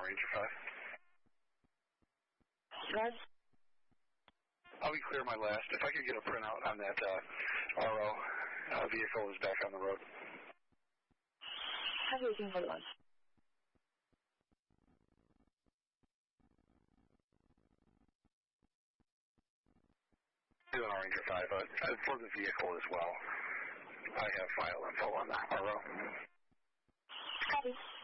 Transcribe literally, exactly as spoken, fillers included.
Ranger five. Guys? I'll be clear my last. If I could get a printout on that uh, R O uh, vehicle is back on the road. Have you seen for lunch? Doing Ranger five, uh, for the vehicle as well. I have file info on that R O. Copy.